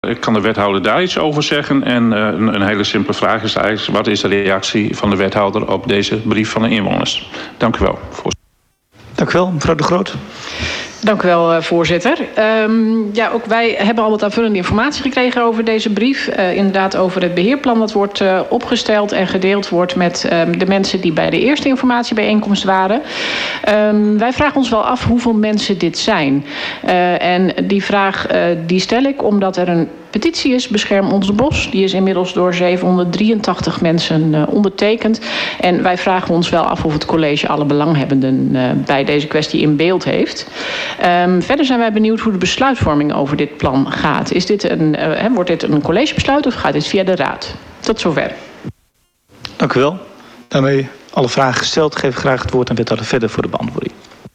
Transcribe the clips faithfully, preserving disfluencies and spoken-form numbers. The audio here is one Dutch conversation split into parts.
Kan de wethouder daar iets over zeggen? En uh, een, een hele simpele vraag is eigenlijk: wat is de reactie van de wethouder op deze brief van de inwoners? Dank u wel, voorzitter. Dank u wel, mevrouw De Groot. Dank u wel, voorzitter. Um, ja, ook wij hebben al wat aanvullende informatie gekregen over deze brief. Uh, inderdaad over het beheerplan dat wordt uh, opgesteld en gedeeld wordt met um, de mensen die bij de eerste informatiebijeenkomst waren. Um, wij vragen ons wel af hoeveel mensen dit zijn. Uh, en die vraag uh, die stel ik omdat er een petitie is, Bescherm ons bos. Die is inmiddels door zevenhonderddrieëntachtig mensen uh, ondertekend. En wij vragen ons wel af of het college alle belanghebbenden uh, bij deze kwestie in beeld heeft. Um, verder zijn wij benieuwd hoe de besluitvorming over dit plan gaat. Is dit een, uh, he, wordt dit een collegebesluit of gaat dit via de raad? Tot zover. Dank u wel. Daarmee alle vragen gesteld. Geef ik graag het woord aan wethouder Verder voor de beantwoording.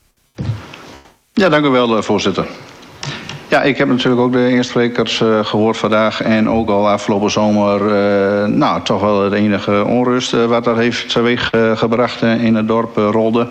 Ja, dank u wel, voorzitter. Ja, ik heb natuurlijk ook de eerste sprekers uh, gehoord vandaag en ook al afgelopen zomer uh, nou, toch wel de enige onrust uh, wat dat heeft teweeg uh, gebracht uh, in het dorp uh, Rolde.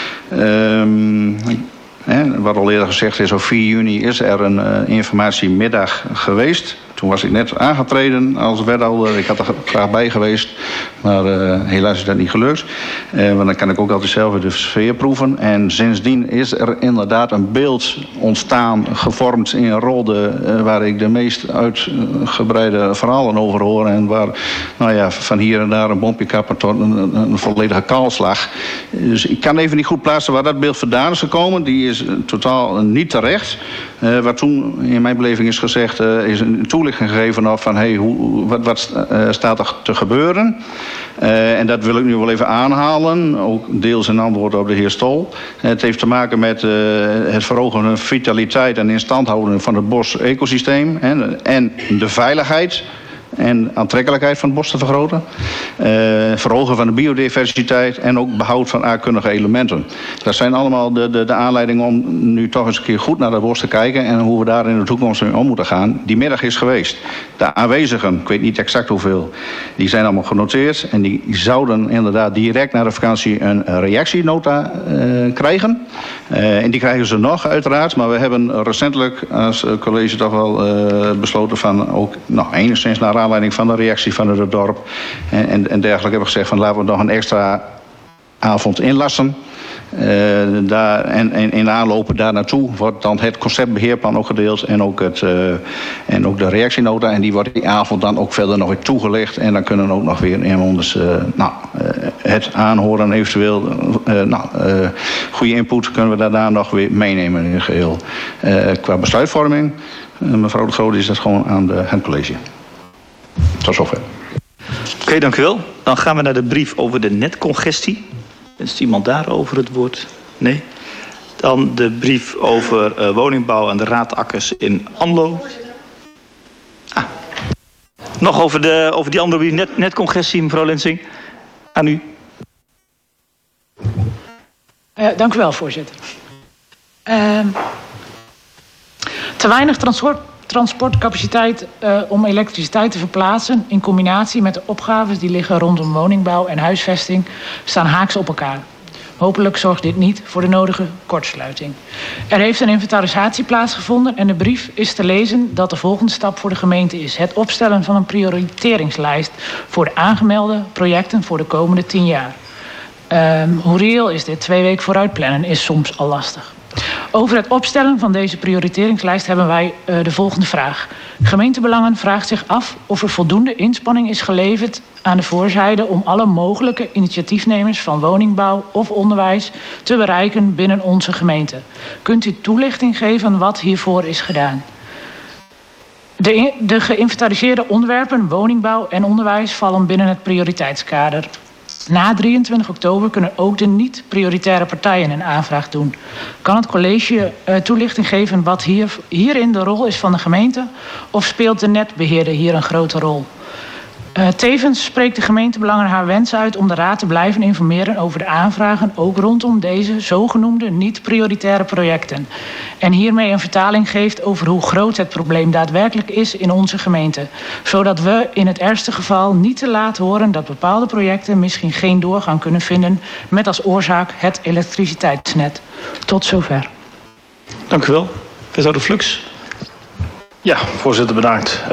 Um, hè, wat al eerder gezegd is, op vier juni is er een uh, informatiemiddag geweest. Toen was ik net aangetreden als wethouder. Ik had er graag bij geweest, maar uh, helaas is dat niet gelukt. Uh, want dan kan ik ook altijd zelf de sfeer proeven. En sindsdien is er inderdaad een beeld ontstaan, gevormd in Rolde, uh, waar ik de meest uitgebreide verhalen over hoor. En waar, nou ja, van hier en daar een bompje kappen tot een, een volledige kaalslag. Dus ik kan even niet goed plaatsen waar dat beeld vandaan is gekomen. Die is uh, totaal niet terecht. Uh, wat toen in mijn beleving is gezegd, uh, is een toelichting gegeven op van hey, hoe, wat, wat uh, staat er te gebeuren. Uh, en dat wil ik nu wel even aanhalen, ook deels een antwoord op de heer Stol. Uh, het heeft te maken met uh, het verhogen van vitaliteit en instandhouden van het bos-ecosysteem en, en de veiligheid en aantrekkelijkheid van het bos te vergroten. Uh, verhogen van de biodiversiteit en ook behoud van aardkundige elementen. Dat zijn allemaal de, de, de aanleidingen om nu toch eens een keer goed naar het bos te kijken en hoe we daar in de toekomst mee om moeten gaan. Die middag is geweest. De aanwezigen, ik weet niet exact hoeveel, die zijn allemaal genoteerd en die zouden inderdaad direct na de vakantie een reactienota uh, krijgen. Uh, en die krijgen ze nog uiteraard, maar we hebben recentelijk als college toch wel uh, besloten van ook nou, enigszins naar aanleiding van de reactie van het dorp en, en, en dergelijke hebben gezegd van laten we nog een extra avond inlassen. Uh, daar, en, en in aanlopen daar naartoe wordt dan het conceptbeheerplan ook gedeeld en ook, het, uh, en ook de reactienota. En die wordt die avond dan ook verder nog weer toegelicht. En dan kunnen ook nog weer inwoners uh, nou, uh, het aanhoren eventueel. Uh, nou, uh, goede input kunnen we daarna nog weer meenemen in het geheel. Uh, qua besluitvorming, uh, mevrouw De Groot, is dat gewoon aan de, het college. Tot zover. Oké, okay, dank u wel. Dan gaan we naar de brief over de netcongestie. Wenst iemand daarover het woord? Nee. Dan de brief over uh, woningbouw en de raadakkers in Anlo. Ah. Nog over, de, over die andere brief, net, netcongestie, mevrouw Lensing. Aan u. Uh, dank u wel, voorzitter. Uh, te weinig transport. transportcapaciteit uh, om elektriciteit te verplaatsen in combinatie met de opgaves die liggen rondom woningbouw en huisvesting staan haaks op elkaar. Hopelijk zorgt dit niet voor de nodige kortsluiting. Er heeft een inventarisatie plaatsgevonden en de brief is te lezen dat de volgende stap voor de gemeente is het opstellen van een prioriteringslijst voor de aangemelde projecten voor de komende tien jaar. Um, hoe reëel is dit? Twee weken vooruit plannen is soms al lastig. Over het opstellen van deze prioriteringslijst hebben wij uh, de volgende vraag. Gemeentebelangen vraagt zich af of er voldoende inspanning is geleverd aan de voorzijde om alle mogelijke initiatiefnemers van woningbouw of onderwijs te bereiken binnen onze gemeente. Kunt u toelichting geven wat hiervoor is gedaan? De, de geïnventariseerde onderwerpen woningbouw en onderwijs vallen binnen het prioriteitskader. Na drieëntwintig oktober kunnen ook de niet-prioritaire partijen een aanvraag doen. Kan het college uh, toelichting geven wat hier, hierin de rol is van de gemeente? Of speelt de netbeheerder hier een grote rol? Uh, tevens spreekt de gemeentebelangen haar wens uit om de raad te blijven informeren over de aanvragen, ook rondom deze zogenoemde niet-prioritaire projecten. En hiermee een vertaling geeft over hoe groot het probleem daadwerkelijk is in onze gemeente. Zodat we in het ergste geval niet te laat horen dat bepaalde projecten misschien geen doorgang kunnen vinden met als oorzaak het elektriciteitsnet. Tot zover. Dank u wel. Wethouder Flux. Ja, voorzitter, bedankt.